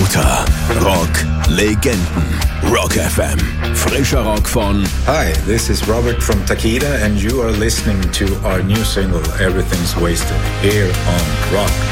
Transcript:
Lauter Rock Legenden. Rock FM. Frischer Rock von... Hi, this is Robert from Takida and you are listening to our new single Everything's Wasted here on Rock